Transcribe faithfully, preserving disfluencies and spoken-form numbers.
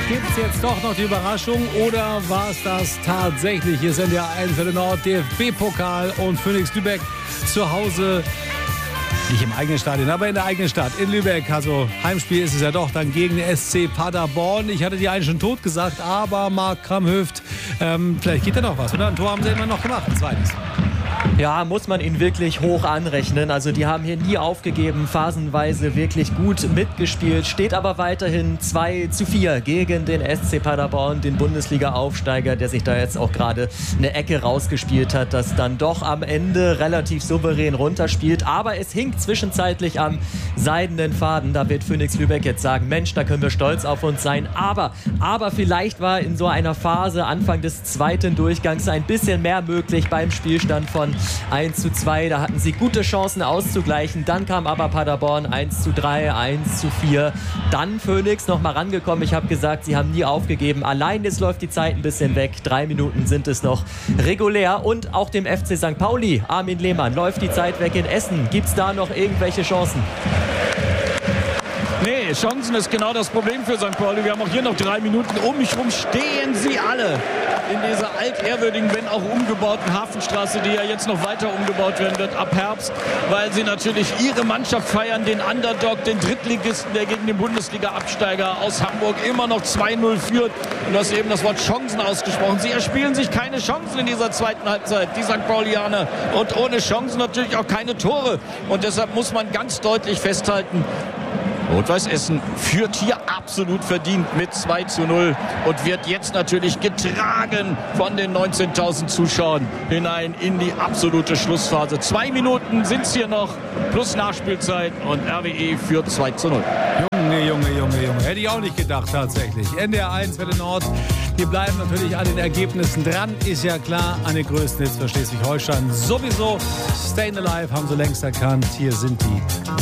Gibt es jetzt doch noch die Überraschung oder war es das tatsächlich? Hier ist N D R eins für den Nord, D F B-Pokal und Phönix Lübeck zu Hause. Nicht im eigenen Stadion, aber in der eigenen Stadt, in Lübeck. Also Heimspiel ist es ja doch dann gegen den S C Paderborn. Ich hatte die eigentlich schon tot gesagt, aber Marc Kramhöft, ähm, vielleicht geht da noch was, oder? Ein Tor haben sie immer noch gemacht, ein zweites. Ja, muss man ihn wirklich hoch anrechnen. Also die haben hier nie aufgegeben, phasenweise wirklich gut mitgespielt. Steht aber weiterhin zwei zu vier gegen den S C Paderborn, den Bundesliga-Aufsteiger, der sich da jetzt auch gerade eine Ecke rausgespielt hat, das dann doch am Ende relativ souverän runterspielt. Aber es hinkt zwischenzeitlich am seidenen Faden. Da wird Phönix Lübeck jetzt sagen, Mensch, da können wir stolz auf uns sein. Aber, aber vielleicht war in so einer Phase Anfang des zweiten Durchgangs ein bisschen mehr möglich beim Spielstand von eins zu zwei, da hatten sie gute Chancen auszugleichen. Dann kam aber Paderborn eins zu drei, eins zu vier. Dann Phönix noch mal rangekommen. Ich habe gesagt, sie haben nie aufgegeben. Allein jetzt läuft die Zeit ein bisschen weg. Drei Minuten sind es noch regulär. Und auch dem F C Sankt Pauli, Armin Lehmann, läuft die Zeit weg in Essen. Gibt es da noch irgendwelche Chancen? Nee, Chancen ist genau das Problem für Sankt Pauli. Wir haben auch hier noch drei Minuten. Um mich rum stehen sie alle in dieser altehrwürdigen, wenn auch umgebauten Hafenstraße, die ja jetzt noch weiter umgebaut werden wird ab Herbst, weil sie natürlich ihre Mannschaft feiern, den Underdog, den Drittligisten, der gegen den Bundesliga-Absteiger aus Hamburg immer noch zwei null führt. Und du hast eben das Wort Chancen ausgesprochen. Sie erspielen sich keine Chancen in dieser zweiten Halbzeit, die Sankt Paulianer. Und ohne Chancen natürlich auch keine Tore. Und deshalb muss man ganz deutlich festhalten, Rot-Weiß Essen führt hier absolut verdient mit zwei zu null und wird jetzt natürlich getragen von den neunzehntausend Zuschauern hinein in die absolute Schlussphase. Zwei Minuten sind es hier noch, plus Nachspielzeit, und R W E führt zwei zu null. Junge, Junge, Junge, Junge. Hätte ich auch nicht gedacht, tatsächlich. N D R eins für den Nord. Wir bleiben natürlich an den Ergebnissen dran. Ist ja klar, an den größten Hits für Schleswig-Holstein sowieso. Stayin' Alive haben sie längst erkannt. Hier sind die